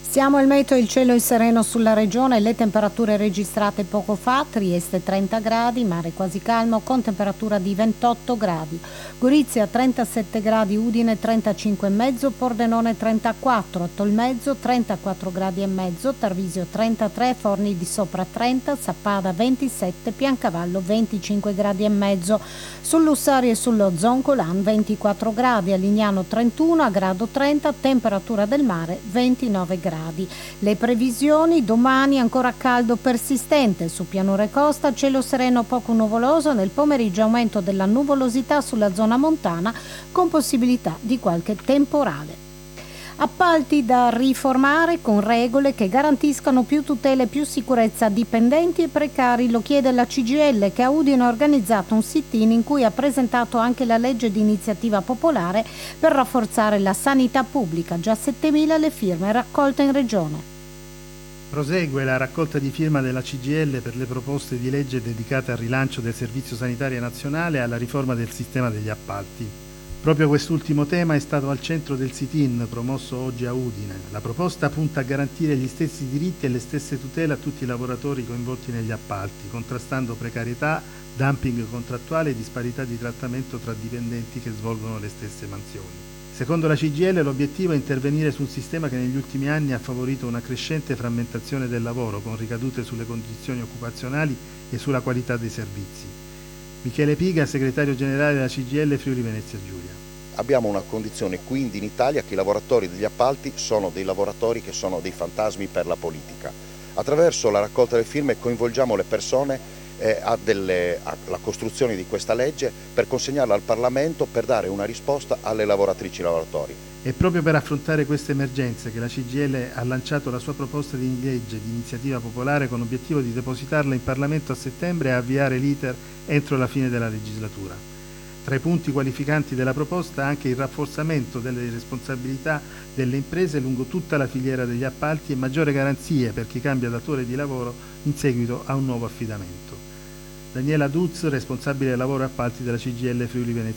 Siamo al meteo, il cielo è sereno sulla regione, le temperature registrate poco fa: Trieste 30 gradi, mare quasi calmo con temperatura di 28 gradi, Gorizia 37 gradi, Udine 35,5, Pordenone 34, Tolmezzo 34 gradi e mezzo, Tarvisio 33, Forni di Sopra 30, Sappada 27, Piancavallo 25 gradi e mezzo, sul Lussari e sullo Zoncolan 24 gradi, a Lignano 31, a Grado 30, temperatura del mare 29 gradi. Le previsioni: domani ancora caldo persistente su pianura e costa, cielo sereno poco nuvoloso, nel pomeriggio aumento della nuvolosità sulla zona montana con possibilità di qualche temporale. Appalti da riformare con regole che garantiscano più tutele e più sicurezza a dipendenti e precari, lo chiede la CGIL, che a Udine ha organizzato un sit-in in cui ha presentato anche la legge di iniziativa popolare per rafforzare la sanità pubblica. Già 7.000 le firme raccolte in regione. Prosegue la raccolta di firma della CGIL per le proposte di legge dedicate al rilancio del Servizio Sanitario Nazionale e alla riforma del sistema degli appalti. Proprio quest'ultimo tema è stato al centro del sit-in promosso oggi a Udine. La proposta punta a garantire gli stessi diritti e le stesse tutele a tutti i lavoratori coinvolti negli appalti, contrastando precarietà, dumping contrattuale e disparità di trattamento tra dipendenti che svolgono le stesse mansioni. Secondo la CGIL l'obiettivo è intervenire su un sistema che negli ultimi anni ha favorito una crescente frammentazione del lavoro, con ricadute sulle condizioni occupazionali e sulla qualità dei servizi. Michele Piga, segretario generale della CGIL Friuli Venezia Giulia. Abbiamo una condizione quindi in Italia che i lavoratori degli appalti sono dei lavoratori che sono dei fantasmi per la politica. Attraverso la raccolta delle firme coinvolgiamo le persone alla costruzione di questa legge per consegnarla al Parlamento per dare una risposta alle lavoratrici e lavoratori. È proprio per affrontare queste emergenze che la CGIL ha lanciato la sua proposta di legge di iniziativa popolare con l'obiettivo di depositarla in Parlamento a settembre e avviare l'iter entro la fine della legislatura. Tra i punti qualificanti della proposta anche il rafforzamento delle responsabilità delle imprese lungo tutta la filiera degli appalti e maggiori garanzie per chi cambia datore di lavoro in seguito a un nuovo affidamento. Daniela Duz, responsabile lavoro e appalti della CGIL Friuli Venezia